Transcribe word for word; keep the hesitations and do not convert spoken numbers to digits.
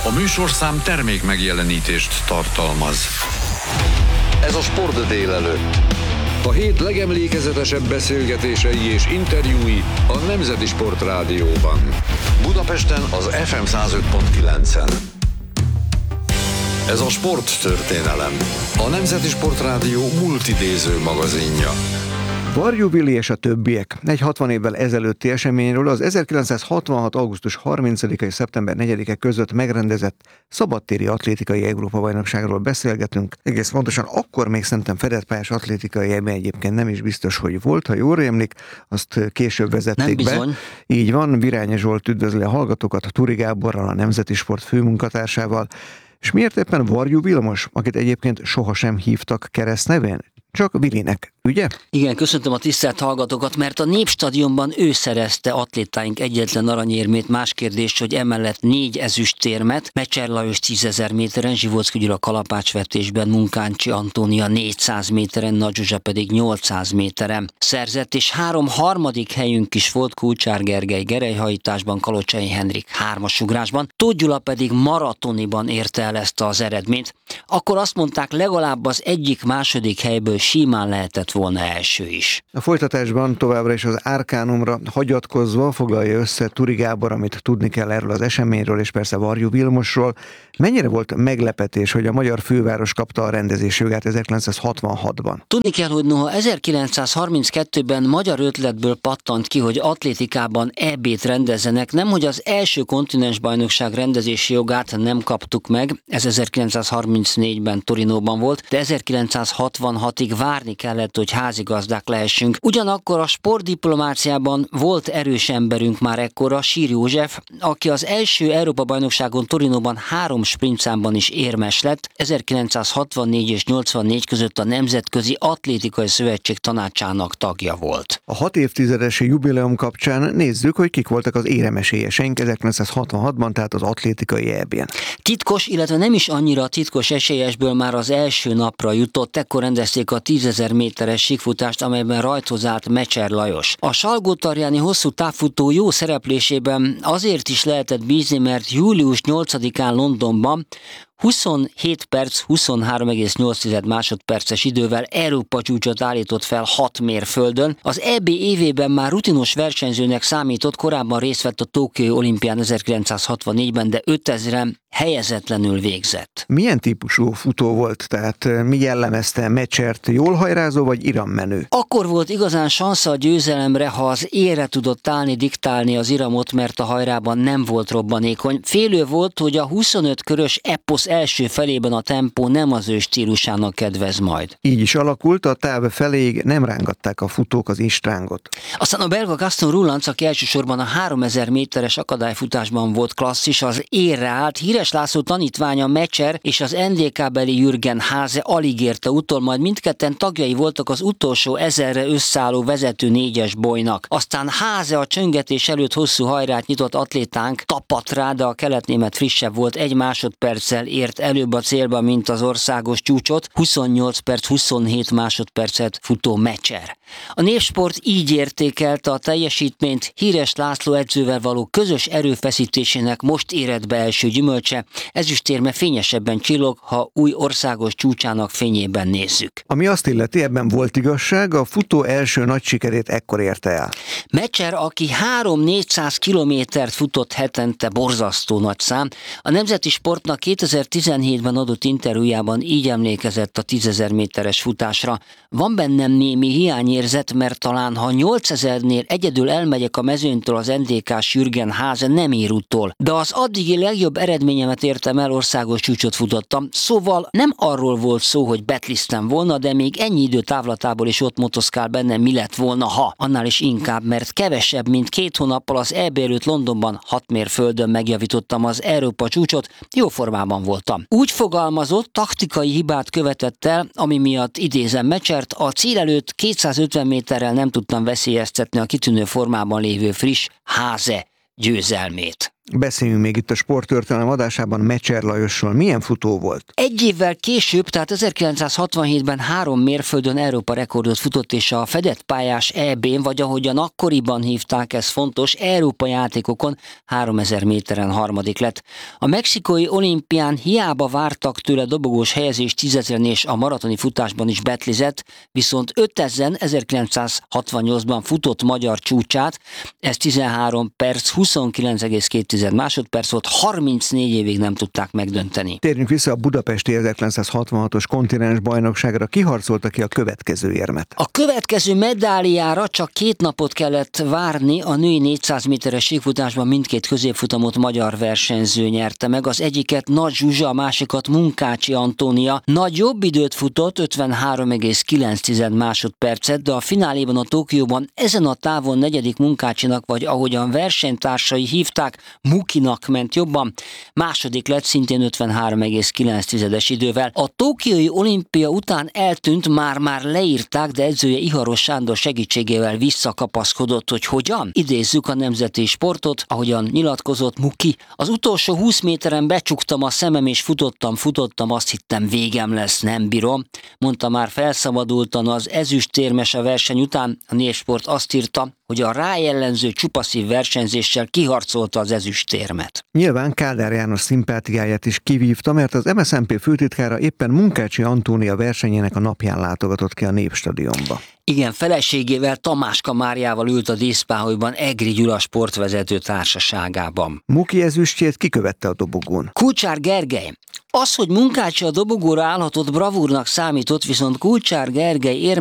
A műsorszám termék megjelenítést tartalmaz. Ez a Sport délelőtt. A hét legemlékezetesebb beszélgetései és interjúi a Nemzeti Sport Rádióban. Budapesten az ef em száz öt pont kilencen. Ez a sporttörténelem. A Nemzeti Sport Rádió multidéző magazinja. Varjú Vili és a többiek. Egy hatvan évvel ezelőtti eseményről, az ezerkilencszázhatvanhat. augusztus harmincadika és szeptember negyedike között megrendezett szabadtéri atlétikai Európa-bajnokságról beszélgetünk. Egész pontosan akkor még szerintem fedett pályás atlétikai ebben egyébként nem is biztos, hogy volt, ha jól rémlik, azt később vezették be. Így van, Virányi Zsolt üdvözli a hallgatókat, a Turi Gáborral, a Nemzeti Sport főmunkatársával. És miért éppen Varjú Vilmos, akit egyébként sohasem hívtak keresztnevén? Csak Vilinek, ugye? Igen, köszöntöm a tisztelt hallgatókat, mert a Népstadionban ő szerezte atlétáink egyetlen aranyérmét. Más kérdés, hogy emellett négy ezüstérmet, Mecser Lajos tízezer méteren, Zsivocki Gyula kalapácsvetésben, Munkáncsi Antónia négyszáz méteren, Nagy Zsuzsa pedig nyolcszáz méteren szerzett, és három harmadik helyünk is volt, Kulcsár Gergely gerelyhajításban, Kalocsai Henrik hármasugrásban, Tóth Gyula pedig maratoniban érte el ezt az eredményt. Akkor azt mondták, legalább az egyik második helyből simán lehetett volna első is. A folytatásban továbbra is az Arkánumra hagyatkozva foglalja össze Turi Gábor, amit tudni kell erről az eseményről, és persze Varjú Vilmosról. Mennyire volt meglepetés, hogy a magyar főváros kapta a rendezés jogát ezerkilencszázhatvanhatban? Tudni kell, hogy noha ezerkilencszázharminckettőben magyar ötletből pattant ki, hogy atlétikában é bét rendezzenek, nemhogy az első kontinensbajnokság rendezési jogát nem kaptuk meg, ez ezerkilencszázharmincnégyben Torinóban volt, de ezerkilencszázhatvanhatig várni kellett, hogy házigazdák lehessünk. Ugyanakkor a sportdiplomáciában volt erős emberünk már ekkora, Sír József, aki az első Európa-bajnokságon Torinóban három sprintszámban is érmes lett, ezerkilencszázhatvannégy és nyolcvannégy között a Nemzetközi Atlétikai Szövetség tanácsának tagja volt. A hat évtizedes jubileum kapcsán nézzük, hogy kik voltak az éremesélyeseink ezerkilencszázhatvanhatban, tehát az atlétikai é bén. Titkos, illetve nem is annyira titkos esélyesből már az első napra jutott, ekkor rendezték a tízezer méteres síkfutást, amelyben rajthoz állt Mecser Lajos. A Salgótarjáni hosszú távfutó jó szereplésében azért is lehetett bízni, mert július nyolcadikán Londonban huszonhét perc, huszonhárom egész nyolc másodperces idővel Európa csúcsot állított fel hat mérföldön. Az é bé évében már rutinos versenyzőnek számított, korábban részt vett a Tokiói olimpián ezerkilencszázhatvannégyben, de ötezren helyezetlenül végzett. Milyen típusú futó volt? Tehát mi jellemezte Mecsert? Jól hajrázó vagy irammenő? Akkor volt igazán sansza a győzelemre, ha az élre tudott állni, diktálni az iramot, mert a hajrában nem volt robbanékony. Félő volt, hogy a huszonöt körös eposz első felében a tempó nem az ő stílusának kedvez majd. Így is alakult, a táv feléig nem rángatták a futók az istrángot. Aztán a belga Gaston Roulanc, aki elsősorban a háromezer méteres akadályfutásban volt klasszis, az érre állt. Híres László tanítványa Mecser és az en dé ká-beli Jürgen Háze alig érte utol, majd mindketten tagjai voltak az utolsó ezerre összeálló vezető négyes bolynak. Aztán Háze a csöngetés előtt hosszú hajrát nyitott atlétánk tapadt rá, de a keletnémet frissebb volt, egy másodperccel ért előbb a célba, mint az országos csúcsot, huszonnyolc perc, huszonhét másodpercet futó Mecser. A Népsport így értékelte a teljesítményt, Híres László edzővel való közös erőfeszítésének most érett be első gyümölcse, ezüstérme fényesebben csillog, ha új országos csúcsának fényében nézzük. Ami azt illeti, ebben volt igazság, a futó első nagy sikerét ekkor érte el. Mecser, aki három-négyszáz kilométert futott hetente, borzasztó nagy szám, a Nemzeti Sportnak kétezer-tizenhétben adott interjújában így emlékezett a tízezer méteres futásra. Van bennem némi hiányérzet, mert talán ha nyolcezernél egyedül elmegyek a mezőnytől az en dé ká-s Jürgen Háze, nem ér utol. De az addigi legjobb eredményemet értem el, országos csúcsot futottam, szóval nem arról volt szó, hogy betlisztem volna, de még ennyi idő távlatából is ott motoszkál bennem, mi lett volna, ha. Annál is inkább, mert kevesebb, mint két hónappal az é bé előtt Londonban hat mérföldön megjavítottam az Európa csúcsot, jó formában voltam. Úgy fogalmazott, taktikai hibát követett el, ami miatt idézem Mecsert, a cél előtt kétszázötven méterrel nem tudtam veszélyeztetni a kitűnő formában lévő friss Háze győzelmét. Beszéljünk még itt a Sporttörténelem adásában Mecser Lajosról. Milyen futó volt? Egy évvel később, tehát ezerkilencszázhatvanhétben három mérföldön Európa rekordot futott, és a fedett pályás é bén, vagy ahogyan akkoriban hívták, ez fontos, Európa játékokon háromezer méteren harmadik lett. A mexikói olimpián hiába vártak tőle dobogós helyezést tízezren, és a maratoni futásban is betlizett, viszont ötezen ezerkilencszázhatvannyolcban futott magyar csúcsát, ez tizenhárom perc, huszonkilenc egész két másodperc volt, harmincnégy évig nem tudták megdönteni. Térjünk vissza a budapesti ezerkilencszázhatvanhatos kontinens bajnokságra. Ki harcolta ki a következő érmet? A következő medáliára csak két napot kellett várni. A női négyszáz méteres síkfutásban mindkét középfutamot magyar versenyző nyerte meg. Az egyiket Nagy Zsuzsa, a másikat Munkácsi Antónia. Nagy jobb időt futott, ötvenhárom egész kilenc másodpercet, de a fináléban a Tokióban ezen a távon negyedik Munkácsinak, vagy ahogyan versenytársai hívták, Mukinak ment jobban. Második lett szintén ötvenhárom egész kilenc idővel. A tokiói olimpia után eltűnt, már-már leírták, de edzője Iharos Sándor segítségével visszakapaszkodott, hogy hogyan? Idézzük a nemzeti sportot, ahogyan nyilatkozott Muki. Az utolsó húsz méteren becsuktam a szemem, és futottam, futottam, azt hittem végem lesz, nem bírom. Mondta már felszabadultan az ezüstérmes a verseny után. A Népsport azt írta, hogy a rájellenző csupaszív versenyzéssel kiharcolta az ezüstérmet. Nyilván Kádár János szimpátiáját is kivívta, mert az em es zé en pé főtitkára éppen Munkácsi Antónia versenyének a napján látogatott ki a Népstadionba. Igen, feleségével, Tamáska Máriával ült a díszpáholyban Egri Gyula sportvezető társaságában. Muki ezüstjét kikövette a dobogón. Kulcsár Gergely. Az, hogy Munkácsi a dobogóra állhatott, bravúrnak számított, viszont Kulcsár Gergely érme